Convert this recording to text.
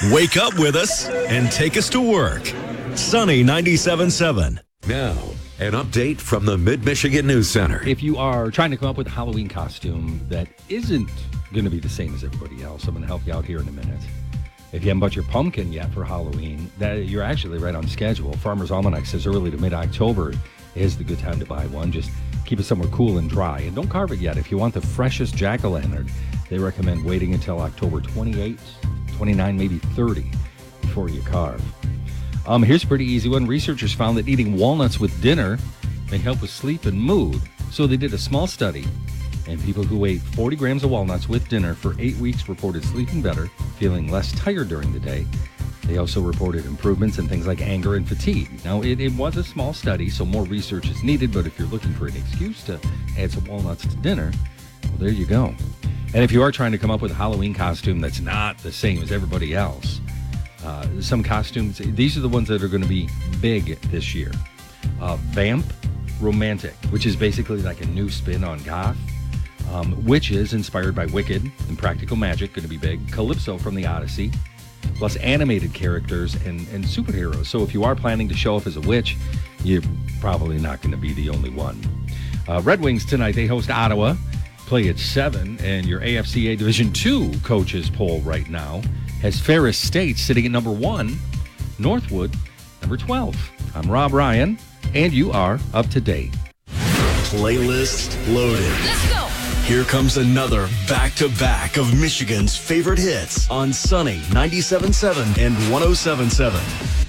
Wake up with us and take us to work. Sunny 97.7. Now, an update from the Mid-Michigan News Center. If you are trying to come up with a Halloween costume that isn't going to be the same as everybody else, I'm going to help you out here in a minute. If you haven't bought your pumpkin yet for Halloween, that you're actually right on schedule. Farmer's Almanac says early to mid-October is the good time to buy one. Just keep it somewhere cool and dry. And don't carve it yet. If you want the freshest jack-o'-lantern, they recommend waiting until October 28th, 29, maybe 30 before you carve. Here's a pretty easy one. Researchers found that eating walnuts with dinner may help with sleep and mood. So they did a small study, and people who ate 40 grams of walnuts with dinner for 8 weeks reported sleeping better, feeling less tired during the day. They also reported improvements in things like anger and fatigue. Now, it was a small study, so more research is needed, but if you're looking for an excuse to add some walnuts to dinner, well, there you go. And if you are trying to come up with a Halloween costume that's not the same as everybody else, some costumes, these are the ones that are going to be big this year. Vamp Romantic, which is basically like a new spin on goth. Witches, inspired by Wicked and Practical Magic, going to be big. Calypso from the Odyssey, plus animated characters and superheroes. So if you are planning to show up as a witch, you're probably not going to be the only one. Red Wings tonight, they host Ottawa, play at 7, and your AFCA Division II coaches poll right now has Ferris State sitting at number 1, Northwood number 12. I'm Rob Ryan, and you are up to date. Playlist loaded. Let's go. Here comes another back-to-back of Michigan's favorite hits on Sunny 97.7 and 107.7.